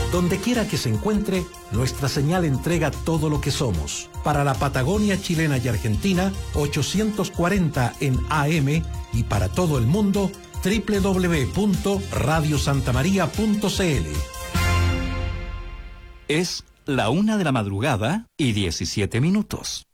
Donde quiera que se encuentre, nuestra señal entrega todo lo que somos. Para la Patagonia chilena y Argentina, 840 en AM, y para todo el mundo, www.radiosantamaria.cl. Es la 1:17 a.m.